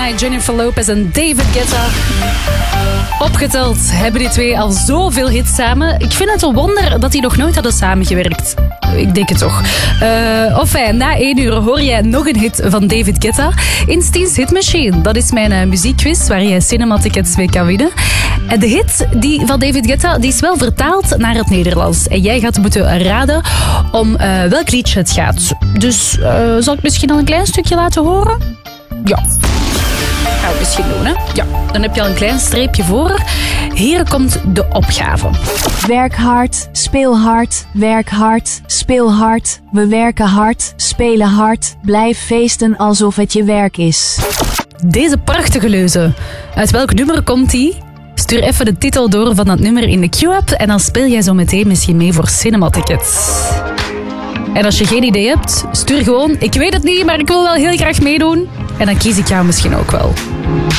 My, Jennifer Lopez en David Guetta. Opgeteld hebben die twee al zoveel hits samen. Ik vind het een wonder dat die nog nooit hadden samengewerkt. Ik denk het toch. Na 1 uur hoor jij nog een hit van David Guetta. Instincts Hit Machine. Dat is mijn muziekquiz waar je cinematickets mee kan winnen. En de hit van David Guetta die is wel vertaald naar het Nederlands. En jij gaat moeten raden om welk liedje het gaat. Dus zal ik misschien al een klein stukje laten horen? Ja. Gaan we misschien doen, hè? Ja. Dan heb je al een klein streepje voor. Hier komt de opgave. Werk hard, speel hard, werk hard, speel hard. We werken hard, spelen hard. Blijf feesten alsof het je werk is. Deze prachtige leuze. Uit welk nummer komt die? Stuur even de titel door van dat nummer in de Q-app en dan speel jij zo meteen misschien mee voor cinematickets. En als je geen idee hebt, stuur gewoon, ik weet het niet, maar ik wil wel heel graag meedoen. En dan kies ik jou misschien ook wel.